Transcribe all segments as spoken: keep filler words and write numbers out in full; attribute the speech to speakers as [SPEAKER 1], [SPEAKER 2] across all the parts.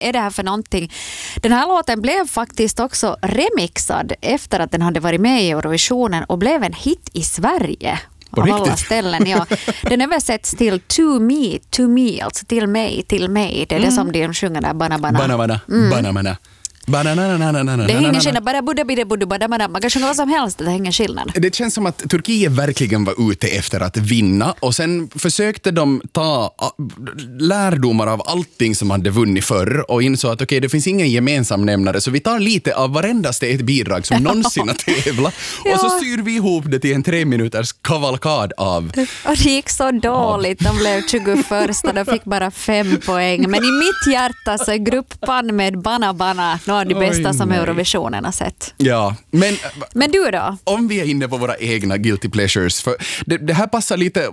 [SPEAKER 1] är det här för någonting? Den här låten blev faktiskt också remixad efter att den hade varit med i Eurovisionen och blev en hit i Sverige.
[SPEAKER 2] På
[SPEAKER 1] av
[SPEAKER 2] riktigt?
[SPEAKER 1] alla ställen, ja. Den översätts till to me, to me, alltså till mig, till mig. Det är mm. det som de sjunger där, bana bana.
[SPEAKER 2] Bana bana, mm. bana bana. Det
[SPEAKER 1] är ingen skillnad, bara budda bidda budda bada bada. Man kan sjunga vad som helst, det är ingen skillnad.
[SPEAKER 2] Det känns som att Turkiet verkligen var ute efter att vinna och sen försökte de ta lärdomar av allting som hade vunnit förr och insåg att okej, okay, det finns ingen gemensam nämnare så vi tar lite av varendaste ett bidrag som någonsin har tävlat ja. och så syr vi ihop det till en tre minuters kavalkad av...
[SPEAKER 1] Och det gick så dåligt, de blev tjugoförsta, de fick bara fem poäng. Men i mitt hjärta så är grupppan med Bana Bana några av de bästa Oj, som nej. Eurovisionen har sett.
[SPEAKER 2] Ja, men,
[SPEAKER 1] men du då?
[SPEAKER 2] Om vi är inne på våra egna guilty pleasures, för det, det här passar lite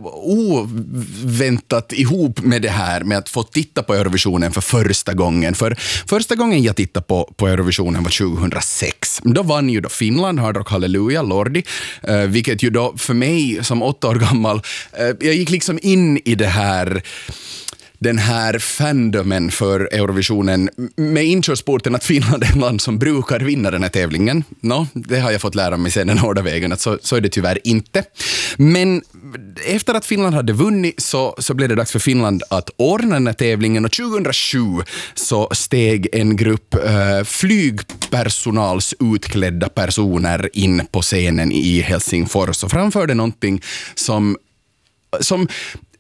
[SPEAKER 2] oväntat ihop med det här med att få titta på Eurovisionen för första gången. För första gången jag tittade på, på Eurovisionen var tjugohundrasex. Då vann ju då Finland, Hard Rock Hallelujah, Lordi, eh, vilket ju då för mig som åtta år gammal, eh, jag gick liksom in i det här den här fandomen för Eurovisionen med inkörsporten att Finland är ett land som brukar vinna den här tävlingen. No, det har jag fått lära mig sen den hårda vägen att så, så är det tyvärr inte. Men efter att Finland hade vunnit så, så blev det dags för Finland att ordna den här tävlingen och tjugohundrasju så steg en grupp eh, flygpersonals utklädda personer in på scenen i Helsingfors och framförde någonting som som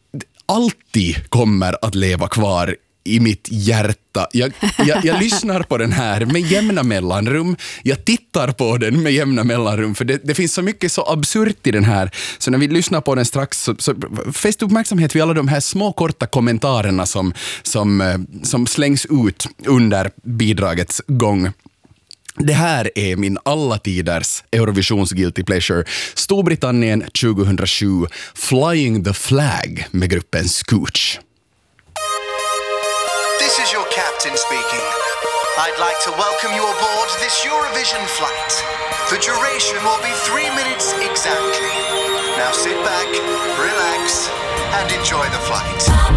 [SPEAKER 2] alltid kommer att leva kvar i mitt hjärta. Jag, jag, jag lyssnar på den här med jämna mellanrum. Jag tittar på den med jämna mellanrum. För det, det finns så mycket så absurt i den här. Så när vi lyssnar på den strax så, så fäst uppmärksamhet vid alla de här små korta kommentarerna som, som, som slängs ut under bidragets gång. Det här är min alla tiders Eurovisions guilty pleasure. Storbritannien tjugohundrasju, Flying the Flag med gruppen Scooch.
[SPEAKER 3] This is your captain speaking. I'd like to welcome you aboard this Eurovision flight. The duration will be three minutes exactly. Now sit back, relax, and enjoy the flight.